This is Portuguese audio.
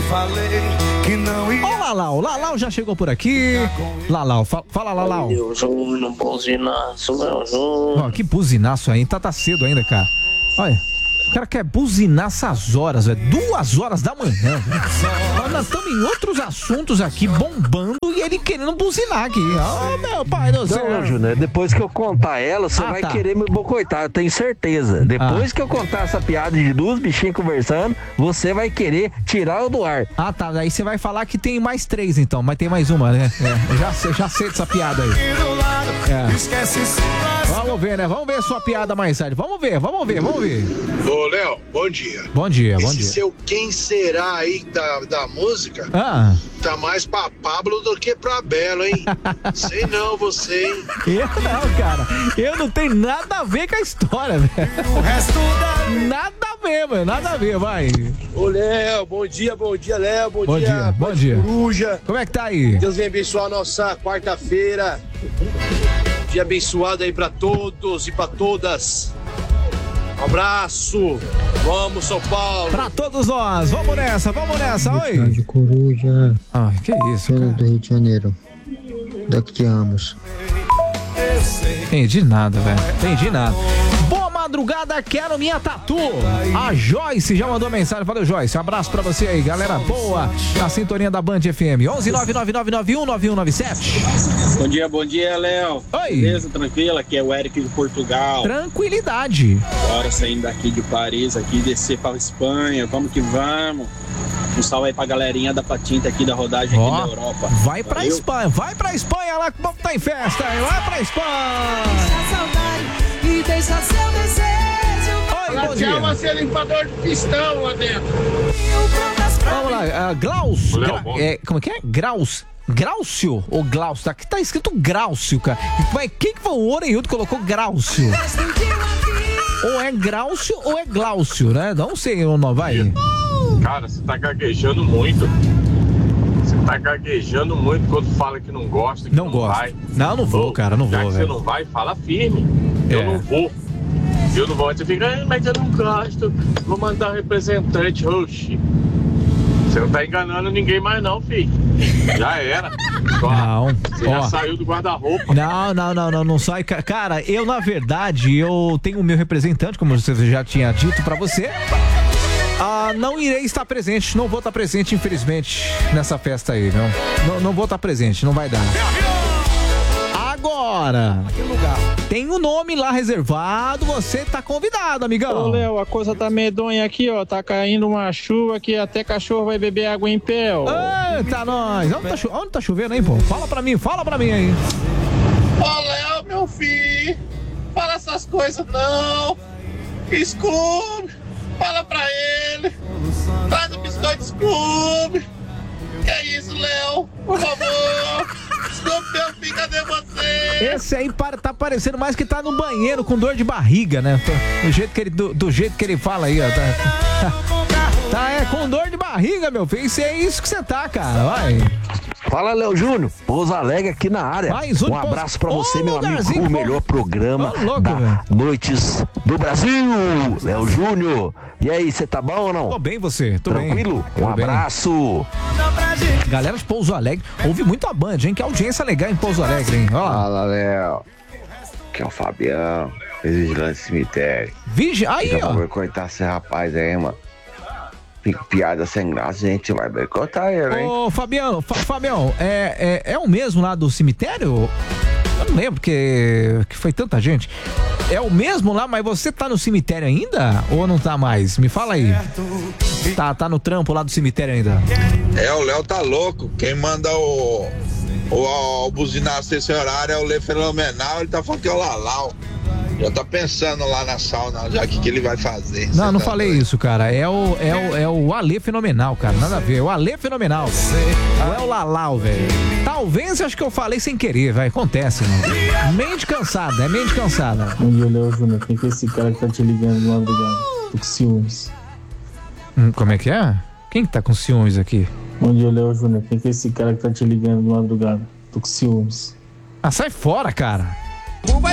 Ó, o Lalau já chegou por aqui. Lalau, fala Lalau. Meu Júnior, buzinaço, meu Júnior. Ó, que buzinaço aí, tá cedo ainda, cara. Olha, o cara quer buzinar essas horas, velho. 2h da manhã, velho. Nós estamos em outros assuntos aqui, bombando, e ele querendo buzinar aqui. Ó, meu pai do céu. Não, Júnior, depois que eu contar ela, você vai querer me boicotar, eu tenho certeza. Depois que eu contar essa piada de duas bichinhas conversando, você vai querer tirar eu do ar. Ah, tá. Daí você vai falar que tem mais 3, então. Mas tem mais uma, né? Já sei dessa piada aí. Vamos ver, né? Vamos ver a sua piada mais tarde. Vamos ver. Ô, Léo, bom dia. Bom dia. Esse seu quem será aí da música tá mais pra Pablo do que pra Belo, hein? Sei não, você, hein? Eu não, cara. Eu não tenho nada a ver com a história, velho. O resto nada a ver, mano. Nada a ver, vai. Ô, Léo, bom dia, Léo. Bom dia. Coruja. Como é que tá aí? Deus venha abençoar a nossa quarta-feira. Dia abençoado aí pra todos e pra todas. Um abraço. Vamos, São Paulo. Pra todos nós. Vamos nessa. Oi. De Coruja. Ai, que isso, cara. Do Rio de Janeiro. Daqui ambos. Entendi nada, velho. Boa madrugada, quero minha tatu. A Joyce já mandou mensagem. Valeu, Joyce. Um abraço pra você aí, galera boa. Na sintonia da Band FM. 11-99991-9197. Bom dia, Léo. Oi. Beleza, tranquila? Aqui é o Eric de Portugal. Tranquilidade. Agora saindo daqui de Paris, aqui descer pra Espanha. Vamos que vamos. Um salve aí pra galerinha da Patinta aqui da rodagem aqui da Europa. Vai pra Espanha lá que o povo tá em festa. Vai pra Espanha. E deixa seu desejo. Oi, bom dia. Vai ser limpador de pistão lá dentro. Vamos lá, Glaus. Como é que é? Graucio ou Glaucio? Aqui tá escrito Graucio, cara. Quem que foi o orelhudo que colocou Graucio? Ou é Graucio ou é Glaucio, né? Não sei o nome, vai. Cara, você tá gaguejando muito. Quando fala que não gosta, que não vai. Não vou, cara, não vou, velho. Você não vai, fala firme. Eu não vou. Você fica, mas eu não gosto. Vou mandar um representante. Oxi. Você não tá enganando ninguém mais não, filho. Já era. Você já saiu do guarda-roupa. Não sai. Cara, eu na verdade, eu tenho o meu representante, como você já tinha dito pra você. Não irei estar presente, não vou estar presente, infelizmente, nessa festa aí, não vou estar presente, não vai dar. Agora, tem um nome lá reservado, você tá convidado, amigão. Ô, Léo, a coisa tá medonha aqui, ó, tá caindo uma chuva que até cachorro vai beber água em pé, ó. Eita, nós, onde tá chovendo, hein, pô? Fala pra mim aí. Ô, Léo, meu filho, fala essas coisas não. Scooby, fala pra ele. Traz o biscoito Scooby. Que é isso, Léo? Por favor. Scooby, meu filho, cadê você? Esse aí tá parecendo mais que tá no banheiro com dor de barriga, né? Do jeito que ele fala aí, ó. Tá com dor de barriga, meu filho. Isso é isso que você tá, cara. Vai. Fala, Léo Júnior. Pouso Alegre aqui na área. Um abraço pra você, meu amigo. O melhor programa da Noites do Brasil. Léo Júnior. E aí, você tá bom ou não? Tô bem, você? Tô tranquilo? Bem. Um abraço. Galera de Pouso Alegre, ouve muito a Band, hein? Que audiência legal em Pouso Alegre, hein? Ó. Fala, Léo. Aqui é o Fabião, vigilante cemitério. Aí, ó. Vai cortar esse rapaz aí, mano. Fica piada sem graça, a gente vai boicotar ele, hein? Ô, Fabião, é o mesmo lá do cemitério? Eu não lembro que foi tanta gente. É o mesmo lá, mas você tá no cemitério ainda? Ou não tá mais? Me fala aí. Tá no trampo lá do cemitério ainda? O Léo tá louco. Quem manda o buzinar esse horário é o Lê Fenomenal. Ele tá falando que é o Lalau. Já tá pensando lá na sauna, já que ele vai fazer. Não falei isso, cara. É o Alê Fenomenal, cara. Nada a ver. O Alê Fenomenal. Não é o Lalau, velho. Talvez acho que eu falei sem querer, vai. Acontece, mano. Mente cansada. Bom dia, Léo Júnior. Quem que é esse cara que tá te ligando de madrugada? Tô com ciúmes. Como é que é? Quem que tá com ciúmes aqui? Bom dia, Léo Júnior. Quem que é esse cara que tá te ligando de madrugada? Tô com ciúmes. Sai fora, cara.